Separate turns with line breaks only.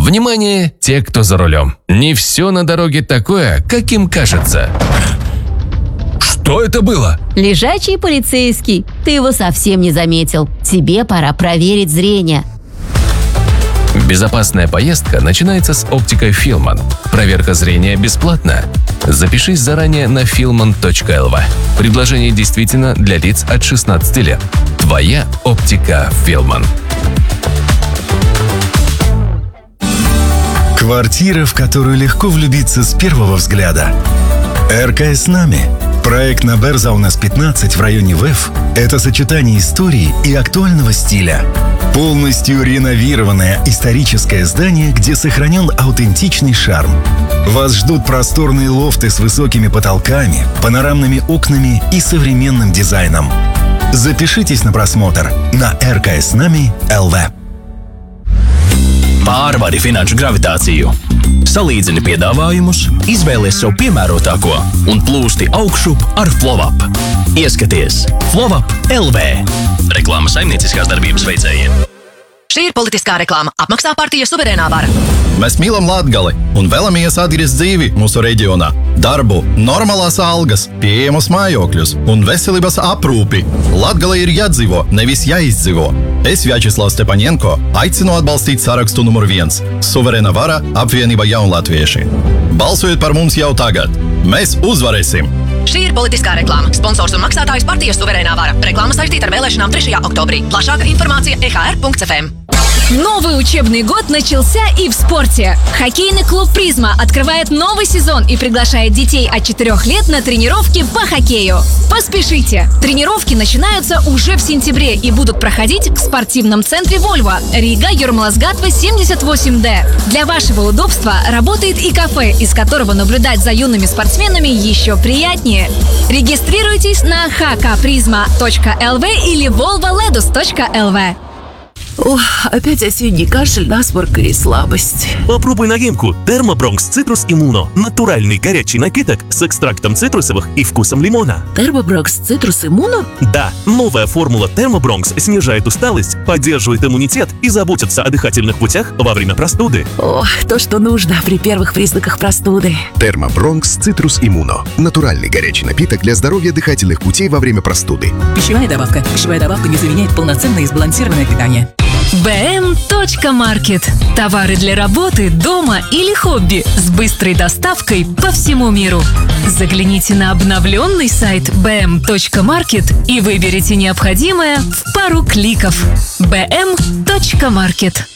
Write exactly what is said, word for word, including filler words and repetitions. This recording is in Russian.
Внимание, те, кто за рулем. Не все на дороге такое, каким кажется. Что это было?
Лежачий полицейский. Ты его совсем не заметил. Тебе пора проверить зрение.
Безопасная поездка начинается с оптикой Филман. Проверка зрения бесплатна. Запишись заранее на филман точка эл ви. Предложение действительно для лиц от шестнадцати лет. Твоя оптика Филман.
Квартира, в которую легко влюбиться с первого взгляда. РКС Нами. Проект на Берзаунас пятнадцать в районе ВЭФ – это сочетание истории и актуального стиля. Полностью реновированное историческое здание, где сохранен аутентичный шарм. Вас ждут просторные лофты с высокими потолками, панорамными окнами и современным дизайном. Запишитесь на просмотр на эр ка эс Nami точка эл ви.
Pārvari finanšu gravitāciju. Salīdzini piedāvājumus, izvēlies sev piemērotāko un plūsti augšup ar FlowUp. Ieskaties FlowUp точка эл ви. Reklāma saimnieciskās darbības veicējiem.
Šī ir politiskā reklāma. Apmaksā partija Suverēnā vara.
Mēs mīlam Latgali un vēlamies atgriezt dzīvi mūsu reģionā. Darbu, normālās algas, pieejamus mājokļus un veselības aprūpi. Latgalei ir jādzīvo, nevis jāizdzīvo. Es, Vjačeslavs Stepaņenko, aicinu atbalstīt sarakstu numur viens – Suverēna vara apvienība jaunlatvieši. Balsojiet par mums jau tagad. Mēs uzvarēsim!
Šī ir politiskā reklāma. Sponsors un maksātājs partija Suverēnā vara. Reklāma saistīta ar vēlēšanām trešajā oktobrī. Plašāka информация e h r точка эф эм.
Новый учебный год начался и в спорте. Хоккейный клуб «Призма» открывает новый сезон и приглашает детей от четырёх лет на тренировки по хоккею. Поспешите! Тренировки начинаются уже в сентябре и будут проходить в спортивном центре «Вольво», Рига, Юрмалас-Гатва, семьдесят восемь дэ. Для вашего удобства работает и кафе, из которого наблюдать за юными спортсменами еще приятнее. Регистрируйтесь на эйч кей призма точка эл ви или волволедус точка эл ви.
Ох, опять осенний кашель, насморк и слабость.
Попробуй новинку Thermobronx Citrus Immuno. Натуральный горячий напиток с экстрактом цитрусовых и вкусом лимона.
Thermobronx Citrus Immuno?
Да, новая формула Thermobronx снижает усталость, поддерживает иммунитет и заботится о дыхательных путях во время простуды.
Ох, то, что нужно при первых признаках простуды.
Thermobronx Citrus Immuno. Натуральный горячий напиток для здоровья дыхательных путей во время простуды.
Пищевая добавка. Пищевая добавка не заменяет полноценное и сбалансированное питание.
бэ эм точка маркет. Товары для работы, дома или хобби с быстрой доставкой по всему миру. Загляните на обновленный сайт бэ эм точка маркет и выберите необходимое в пару кликов. бэ эм точка маркет.